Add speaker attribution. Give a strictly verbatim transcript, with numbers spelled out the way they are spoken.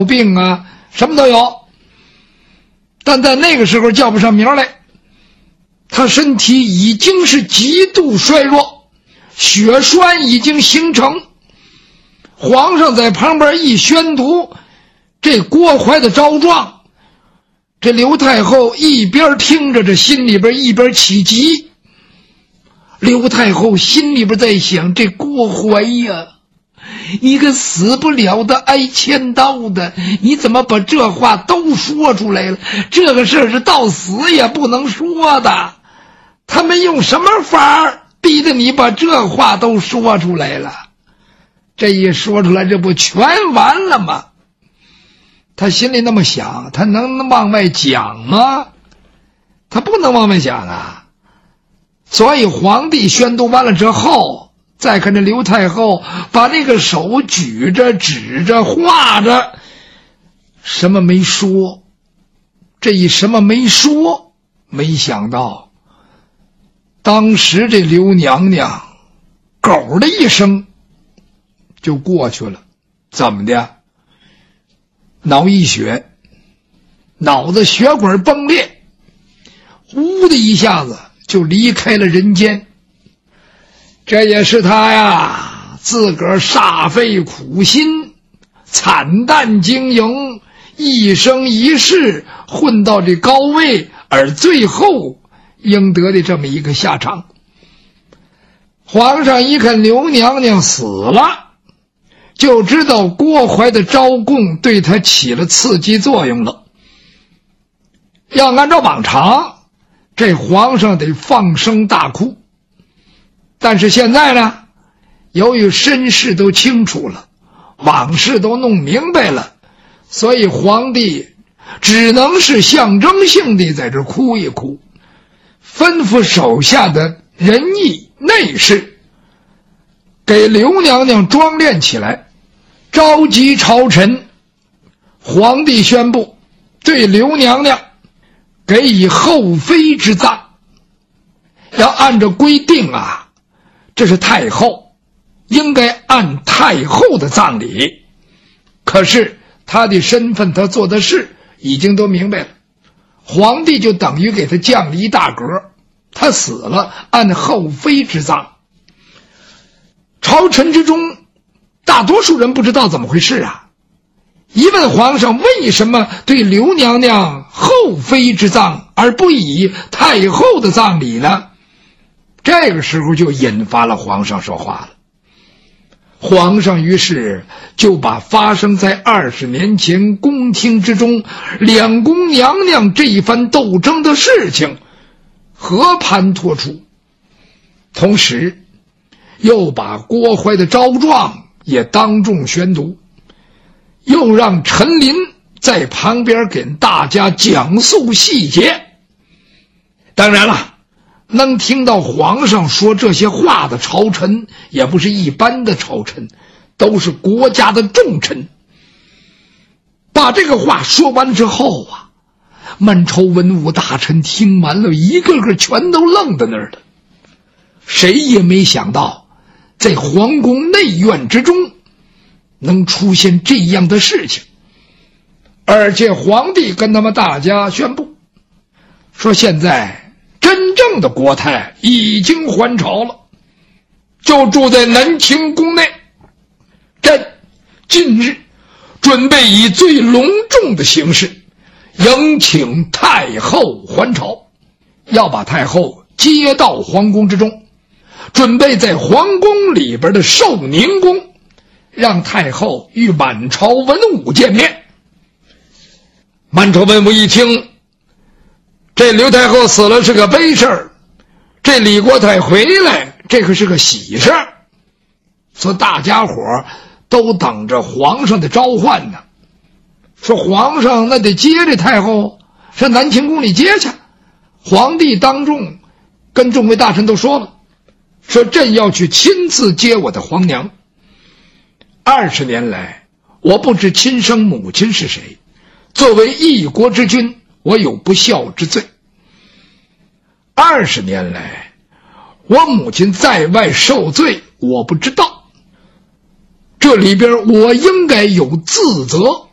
Speaker 1: 病啊，什么都有。但在那个时候叫不上名来，他身体已经是极度衰弱，血栓已经形成。皇上在旁边一宣读这郭槐的招状，这刘太后一边听着，这心里边一边起急。刘太后心里边在想，这郭槐呀，你个死不了的挨千刀的，你怎么把这话都说出来了？这个事是到死也不能说的，他们用什么法逼得你把这话都说出来了？这一说出来，这不全完了吗？他心里那么想，他能往外讲吗？他不能往外讲啊。所以皇帝宣读完了之后，再看这刘太后把那个手举着指着画着，什么没说。这一什么没说，没想到当时这刘娘娘狗的一声就过去了。怎么的？脑溢血，脑子血管崩裂，呼的一下子就离开了人间。这也是他呀自个儿煞费苦心，惨淡经营，一生一世混到这高位，而最后应得的这么一个下场。皇上一看刘娘娘死了，就知道郭槐的招供对他起了刺激作用了。要按照往常，这皇上得放声大哭。但是现在呢，由于身世都清楚了，往事都弄明白了，所以皇帝只能是象征性的在这哭一哭，吩咐手下的仁义内侍给刘娘娘装殓起来，召集朝臣。皇帝宣布对刘娘娘给以后妃之葬。要按照规定啊，这是太后，应该按太后的葬礼。可是她的身份，她做的事已经都明白了，皇帝就等于给她降了一大格，她死了按后妃之葬。朝臣之中大多数人不知道怎么回事啊，一问皇上为什么对刘娘娘后妃之葬而不以太后的葬礼呢？这个时候就引发了皇上说话了。皇上于是就把发生在二十年前宫廷之中两宫娘娘这一番斗争的事情和盘托出，同时又把郭槐的招状也当众宣读，又让陈琳在旁边给大家讲述细节。当然了，能听到皇上说这些话的朝臣也不是一般的朝臣，都是国家的重臣。把这个话说完之后啊，满朝文武大臣听完了，一个个全都愣在那儿了。谁也没想到在皇宫内院之中能出现这样的事情。而且皇帝跟他们大家宣布说，现在真正的国太已经还朝了，就住在南清宫内。朕近日准备以最隆重的形式迎请太后还朝，要把太后接到皇宫之中，准备在皇宫里边的寿宁宫让太后与满朝文武见面。满朝文武一听，这刘太后死了是个悲事儿，这李国太回来这可是个喜事儿，所以大家伙都等着皇上的召唤呢。说皇上那得接这太后，上南清宫里接去。皇帝当众跟众位大臣都说了，说朕要去亲自接我的皇娘。二十年来，我不知亲生母亲是谁，作为一国之君，我有不孝之罪。二十年来，我母亲在外受罪，我不知道，这里边我应该有自责。